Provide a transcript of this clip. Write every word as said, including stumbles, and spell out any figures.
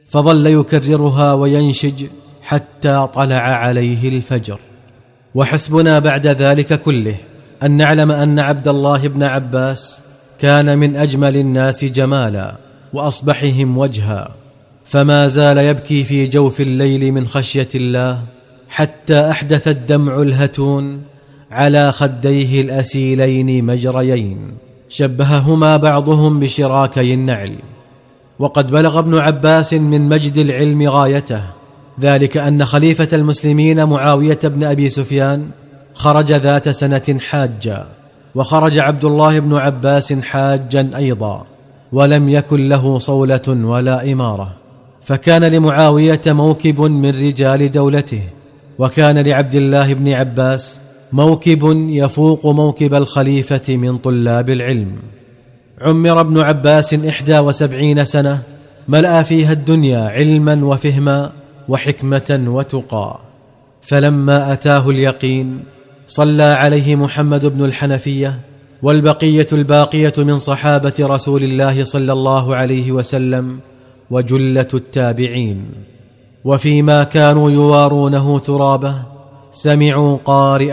فظل يكررها وينشج حتى طلع عليه الفجر. وحسبنا بعد ذلك كله أن نعلم أن عبد الله بن عباس كان من أجمل الناس جمالا وأصبحهم وجها، فما زال يبكي في جوف الليل من خشية الله حتى أحدث الدمع الهتون على خديه الأسيلين مجريين شبههما بعضهم بشراكي النعل. وقد بلغ ابن عباس من مجد العلم غايته، ذلك أن خليفة المسلمين معاوية بن أبي سفيان خرج ذات سنة حاجا، وخرج عبد الله بن عباس حاجا أيضا، ولم يكن له صولة ولا إمارة، فكان لمعاوية موكب من رجال دولته، وكان لعبد الله بن عباس موكب يفوق موكب الخليفة من طلاب العلم. عمر ابن عباس إحدى وسبعين سنة ملأ فيها الدنيا علما وفهما وحكمة وتقى، فلما أتاه اليقين صلى عليه محمد بن الحنفية والبقية الباقية من صحابة رسول الله صلى الله عليه وسلم وجلة التابعين. وفيما كانوا يوارونه ترابه سمعوا قارئ